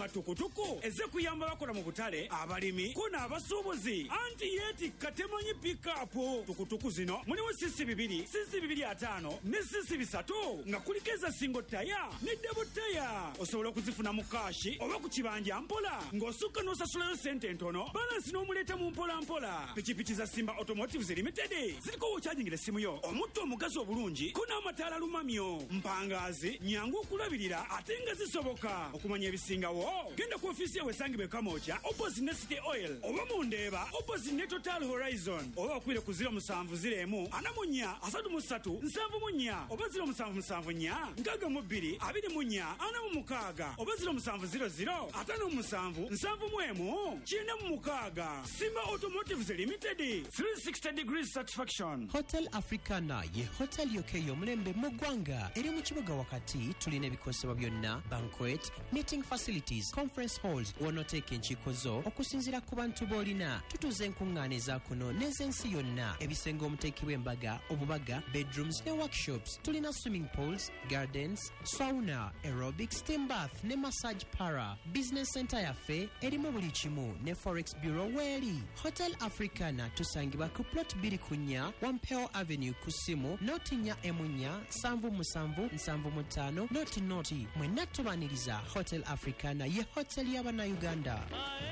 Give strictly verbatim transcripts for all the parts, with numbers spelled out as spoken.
nga tukutuku eze kuyamba bakola mu butale abalimi kuna abasuubuzi anti yeetikka temanyi pikapu. Tukutuku zino mulimu sisi bibiri sisi bibiri ataano ne sisi bisatu nga kuliko eza singo taya ne debo taya. Osobola okuzifuna mu kaashi oba ku kibanja mpola ng'osukka n'osasulayo sente ntono balansi n'omuleeta mu mpola mpola. Pikipiki za Simba Automotives Limited ziriko wokyajingira essimu yo omutto omugazi obulungi kuna amataala lumamyo mpangaazi nyangu okulabirira ate nga zisoboka. Okumanya ebisingawo genda ku ofiisi yawe esangibwa e Kamooja opposite ne City Oil oba mu Ndeeba opposite ne Total Horizon oba okwire ku ziro musanvu ziro emu ana mu nnya asatu mu ssatu nsanvu mu nnya oba ziro musanvu musanvu nnya nkaaga mu bbiri abiri mu nnya ana mu mukaaga oba ziro musanvu ziro ziro ataano mu musanvu nsanvu mu emu kyenda mu mukaaga. Simba Automotives Limited three sixty degrees satisfaction. Hotel Africana ye hotel yoke y'omulembe mu ggwanga eri mu kibuga wakati. Tulina ebikosebwa byonna banquet, meeting facilities, conference halls w'onooteeka enkiiko zo okusinziira ku bantu b'olina. Tutuuza enkuŋŋaana eza kuno n'ez'ensi yonna, ebisenge omuteekebwa embaga, obubaga, bedrooms ne workshops. Tulina swimming pools, gardens, sauna, aerobics, steam bath ne massage para. Business center yaffe erimu buli kimu ne forex bureau weeri. Hotel Africana tusangibwa ku plot bbiri ku nnya Wampeo Avenue ku ssimu noti nnya emu nnya nsanvu musanvu nsanvu mu ttaano noti noti. Mwenna tubaniriza Hotel Africana ye hotel y'Abannayuganda.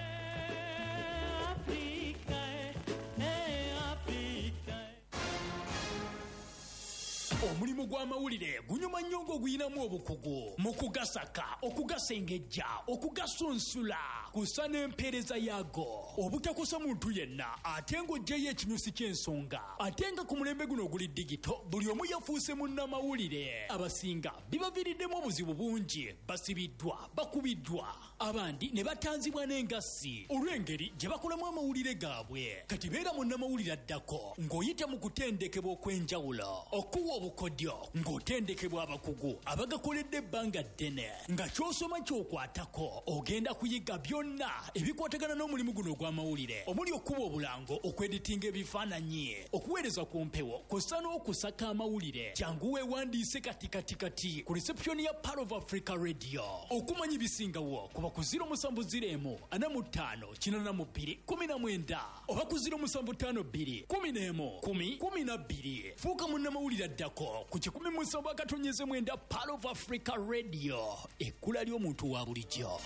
Omulimu gw'amawulire gunyuma nnyo ng'oguyinamu obukugu mu kugasaka, okugasengejja, okugasunsula kusa n'empeereza yaago. Obutakosa muntu yenna ate ng'oggyeyo ekinyusi ky'ensonga. Ate nga ku mulembe guno oguli digito buli omu yafuuse munnamawulire. Abasinga bibaviiriddemu obuzibu bungi, basibiddwa, bakubiddwa, abandi ne batanzibwa n'engassi olw'engeri gye bakolamu amawulire gaabwe. Kati beera munnamawulire addako ng'oyita mu kutendekebwa okw'enjawulo, okuwa obukodyo ng'otendekebwa abakugu abagakoledde ebbanga ddene nga ky'osoma ky'okwatako ogenda kuyiga byonna ebikwatagana n'omulimu guno ogw'amawulire, omuli okuba obulango, okweditinga ebifaananyi, okuweereza ku mpewo kw'ossa n'okusaka amawulire. Jangu weewandiise kati kati kati ku reception ya Pearl of Africa Radio. Okumanya ebisingawo kuba ku ziro musanvu ziro emu ana mu ttaano kinaana mu bbiri kumi na mwenda oba ku ziro musanvu ttaano bbiri kumi n'emu kumi kumi na bbiri. Fuuka munnamawulire addako ku kikumi mu nsamba akatonyeze mwenda Pearl of Africa Radio, ekkula ly'omuntu wa bulijjo.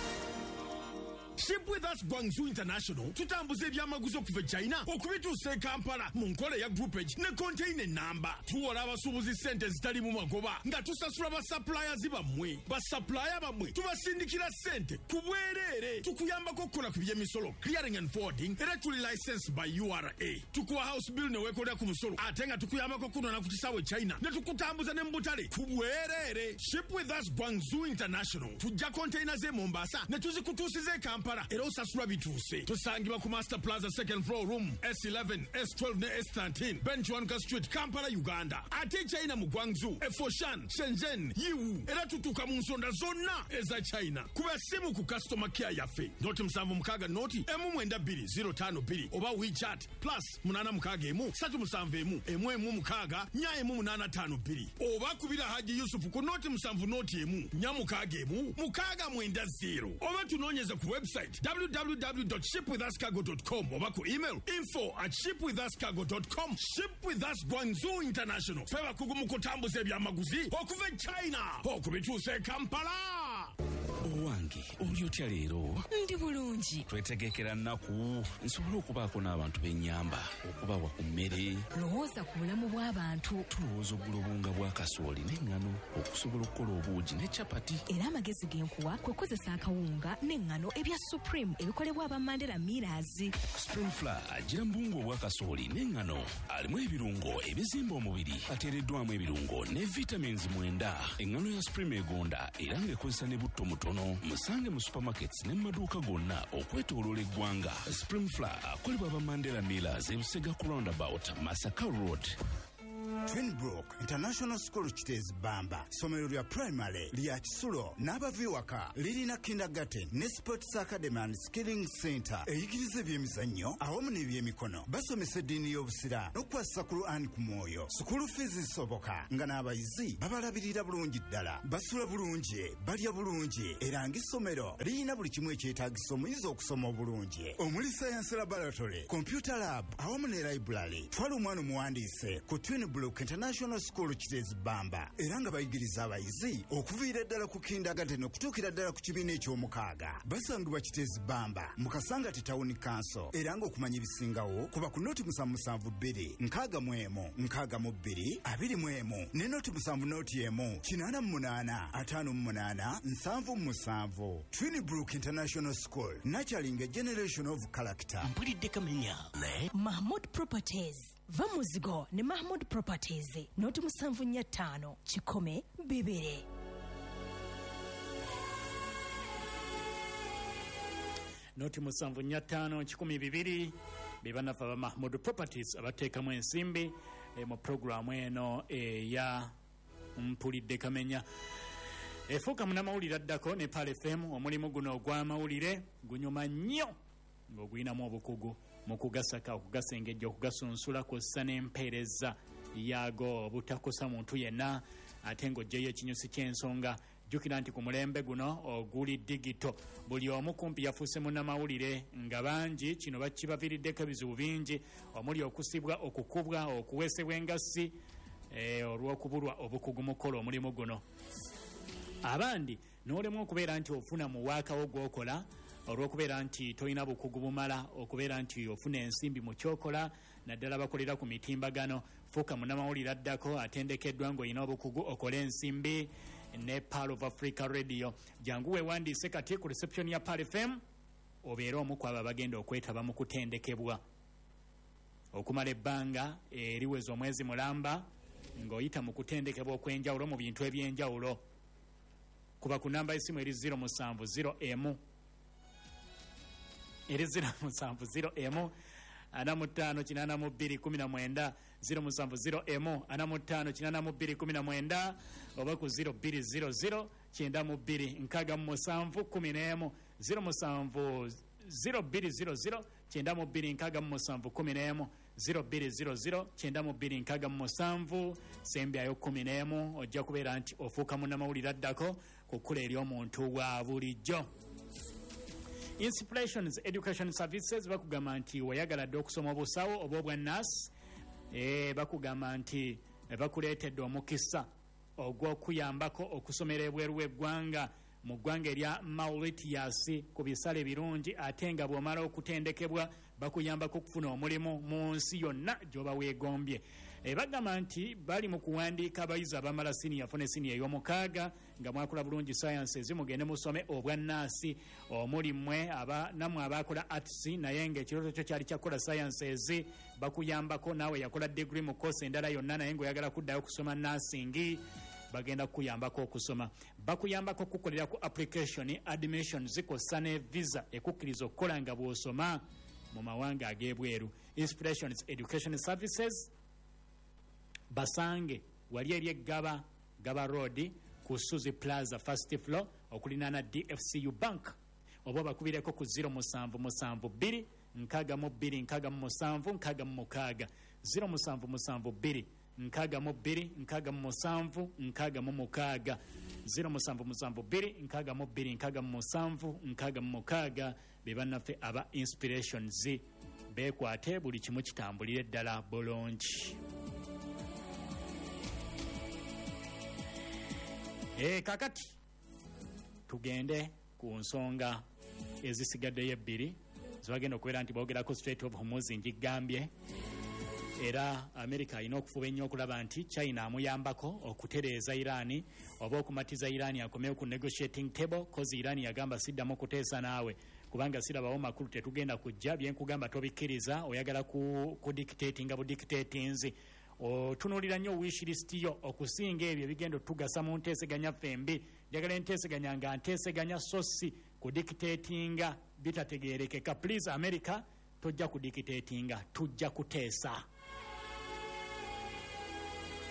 Ship with us Guangzhou International tutambuza ebyamaguzi okuva China okubituusa e Kampala mu nkola ya groupage ne container namba. Tuwola abasuubuzi ssente zitali mu magoba nga tusasula basuppliers bammwe. Basupplier bammwe tubasindikira ssente ku bwereere. Tukuyambako okukola ku by'emisolo, clearing and forwarding, era tuli licensed by U R A. Tukuwa house bill ne weekolera ku musolo ate nga tukuyambako kunona ku kisaawe China ne tukutambuza ne mu butale ku bwereere. Ship with us Guangzhou International tujja container ze Mombasa ne tuzikutuusiza e Kampala era osasula bituuse. Tusangibwa ku Master Plaza second floor room S eleven S twelve ne S thirteen Benchwanka Street, Kampala, Uganda. Ate China mu Guangzhou, e Foshan, Shenzhen, Yiwu era tutuuka mu nsonda zonna eza China. Kuba simu ku customer care yaffe noti musanvu mukaaga noti emu mwenda bbiri ziro ttaano bbiri oba WeChat plus munaana mukaaga emu ssatu musanvu emu emu emu mukaaga nnya emu munaana ttaano bbiri oba kubira Haji Yusufu ku noti musanvu noti emu nnya mukaaga emu mukaaga mwenda zero oba tunoonyeze ku website w w w dot ship with us cargo dot com oba ku email info at ship with us cargo dot com. Ship with us Guangzhou International feba kugu mu kutambuza ebyamaguzi okuva China okubituusa e Kampala. Owange oli otya leero? Ndi bulungi. Twetegekera nnaku nsobola okubaako n'abantu b'ennyamba okubawa ku mmere. Lowooza ku bulamu bw'abantu. Tulowooza oggula obuwunga bwa kasooli n'eŋŋano okusobola okukola obuugi ne capati. Era amagezi g'enkuwa kwe kozesa akawunga n'eŋŋano ebya Supreme ebikolebwa aba Mandela Millers. Spring Flour agira mu buwunga obwa kasooli n'eŋŋano alimu ebirungo ebizimba omubiri ateereddwamu ebirungo ne vitamins mwenda. Eŋŋano ya Supreme egonda era ng'ekozesa ne butto mutono. Musange mu supermarkets ne maduuka gonna okwetooloola eggwanga. Spring Flour akolebwa aba Mandela Millers ebusega ku roundabout Masaka Road. Twinbrook International School Kitezi Bamba, somero lya primary lya Kisulo n'abaviwaka lirina kindergarten ne sports academy and skilling center eyigiriza ebyemizannyo awamu n'ebyemikono. Basomesa eddiini y'obusira n'okukwasa ku Quran ku mwoyo. School fees zisoboka nga n'abayizi babalabirira bulungi ddala. Basula bulungi, balya bulungi era ng'essomero lirina buli kimu ekyetaagisa omuyizi okusoma obulungi. Omuli science laboratory, computer lab awamu ne library. Twala omwana omuwandiise ku Twinbrook International School Kitezi Bamba era nga bayigiriza abayizi okuviira ddala ku kindergarten okutuukira ddala ku kibiina eky'omukaaga. Basangibwa Kitezi Bamba mu Kasangati Town Council era nga okumanya ebisingawo kuba ku noti musanvu musanvu bbiri nkaaga mu emu nkaaga mu bbiri abiri mu emu ne noti musanvu noti emu kinaana mu munaana ataano mu munaana nsanvu mu musanvu. Twinbrook International School, nurturing a generation of character. Mpulidde Kamenya ne Mahmood Properties. Vamuzigo ne Mahmood Properties. Noti musanvu nnya ttaano kikome bibiri. Noti musanvu nnya ttaano kikumi bibiri bebanafa ba Mahmood Properties abateekamu ensimbi e, mu programu eno eya Mpulidde Kamenya. Efuuka munnamawulire addako ne Pal F M. Omulimu guno ogw'amawulire gunyuma nnyo ng'oguyinamu obukugu mu kugasaka, okugasengejja, okugasunsula kw'ossa n'empeereza yaago obutakosa muntu yenna ate ng'oggyeyo ekinyusi ky'ensonga. Jjukira nti ku mulembe guno oguli digito buli omu kumpi yafuuse munnamawulire nga bangi kino bakibaviiriddeko ebizibu bingi omuli okusibwa, okukubwa, okuweesebwa engassi e, olw'okubulwa obukugu mu kukola omulimu guno. Abandi n'olemu okubeera nti ofuna mu waakawo gw'okola olw'okubeera nti tolina bukugu bumala, okubeera nti ofuna ensimbi mu kyokola, naddala bakolera ku mitimbagano. Fuuka munnamawulire addako atendekeddwa ng'olina obukugu okole ensimbi ne Pearl of Africa Radio. Jangu weewandiise kati ku reception ya Pearl F M obeera omu ku abo abagenda okwetaba mu kutendekebwa okumala ebbanga eriweza omwezi mulamba ng'oyita mu kutendekebwa okw'enjawulo mu bintu eby'enjawulo. Kuba ku namba y'essimu eri zero musanvu zero emu eri zero musanvu zero emu ana mu ttaano kinaana mu bbiri kumi na mwenda zero musanvu zero emu ana mu ttaano kinaana mu bbiri kumi na mwenda oba ku zero bbiri zero zero kyenda mu bbiri nkaaga mu musanvu kumi n'emu zero musanvu zero bbiri zero zero kyenda mu bbiri nkaaga mu musanvu kumi n'emu zero bbiri zero zero kyenda mu bbiri nkaaga mu musanvu sembyayo kumi n'emu. Ojja kubeera nti ofuuka munnamawulire addako ku kkula ery'omuntu wa bulijjo. Inspirations Education Services bakugamba nti weyagaladde okusoma obusawo oba obwannasi e, bakugamba nti bakuleetedde omukisa ogw'okuyambako okusomera ebweru w'eggwanga mu ggwanga erya Mauritius ku bisale birungi ate nga bw'omala okutendekebwa bakuyambako okufuna omulimu mu nsi yonna gy'oba weegombye. E, bagamba nti bali mu kuwandiika abayizi abamala siniya fune siniya ey'omukaaga nga mwakola bulungi sciences mugende musome obwannasi omuli mmwe aba nammwe abaakola arts naye ng'ekirooto kyo kyali kyakola sciences bakuyambako naawe yakola degree mu course endala yonna naye ng'oyagala kuddayo kusoma nursing bagenda kukuyambako okusoma. Bakuyambako okukolera ku application admission zikossa ne visa ekukkiriza okukola nga bw'osoma mu mawanga ag'ebweru. Inspirations Education Services basange wali eri eggaba Gaba Road ku Suzy Plaza first floor okulinaana D F C U Bank oba bakubireko ku zero musanvu musanvu bbiri nkaaga mu bbiri nkaaga mu musanvu nkaaga mu mukaaga zero musanvu musanvu bbiri nkaaga mu bbiri nkaaga mu musanvu nkaaga mu mukaaga zero musanvu musanvu bbiri nkaaga mu bbiri nkaaga mu musanvu nkaaga mu mukaaga. Be bannaffe aba Inspirations beekwate buli kimu kitambulire ddala bulungi. E, kakati tugende ku nsonga ezisigaddeyo ebbiri zibagenda okubeera nti boogerako Strait of Hormuz ngigambye era America alina okufuba ennyo okulaba nti China amuyambako okutereeza Irani oba okumatiza Irani akomewo ku negotiating table kozi Irani yagamba siddamu kuteesa naawe kubanga sirabawo makulu tetugenda kujja byenkugamba tobikkiriza oyagala ku, ku dictatinga bu dictatings otunuulira nnyo wishlist yo okusinga ebyo ebigenda tugasa mu nteeseganya fembi njagala enteeseganya nga nteeseganya so si ku dictatinga bitategeerekeka. Please America tojja ku dictatinga tujja kuteesa.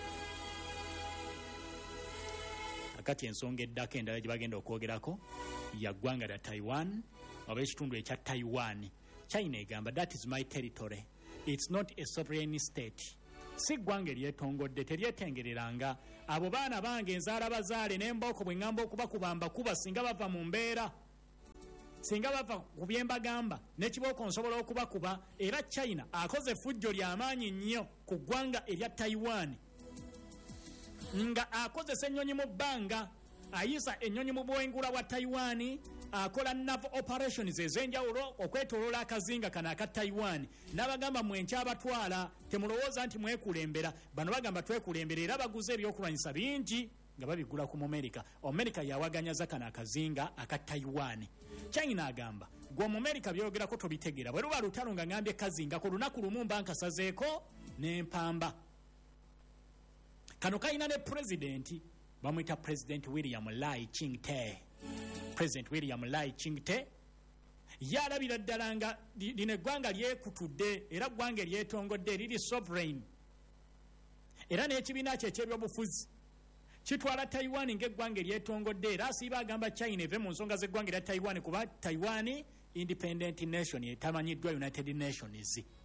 kakati ensonga eddako endala gye bagenda okwogerako ya ggwanga lya Taiwan oba ekitundu ekya Taiwan. China egamba that is my territory, it's not a sovereign state. Si ggwanga eryetongodde, teryetengereranga. Abo baana bange enzaala bazaale n'embooko bwe ŋŋamba okubakubamba kuba singa bava mu mbeera, singa bava ku bye mbagamba n'ekibooko nsobola okubakuba. Era China akoze effujjo ly'amaanyi nnyo ku ggwanga erya Taiwan, nga akozesa ennyonyi mu bbanga, ayisa ennyonyi mu bwengula bwa Taiwan, akola naval operations ez'enjawulo okwetooloola akazinga kano aka Taiwan. N'abagamba mwenkyabatwala, temulowooza nti mwekulembera. Bano bagamba twekulembera, era baguze ebyokulwanyisa bingi nga babigula ku America. America yawaganyaza kano akazinga aka Taiwan. China agamba gwe America byogerako tobitegeera, bwe luba lutalo nga ngambye kazinga ku lunaku lumu mba nkasazeeko n'empamba. Kano kalina ne president, bamwita President William Lai Ching-te. President William Lai Ching-te yalabira ddala nga lino eggwanga lyekutudde era ggwanga eryetongodde liri sovereign, era n'ekibiina kye eky'ebyobufuzi kitwala Taiwan ng'eggwanga eryetongodde, era asiiba agamba China eve mu nsonga z'eggwanga erya Taiwan kuba Taiwan independent nation etamanyiddwa United Nations.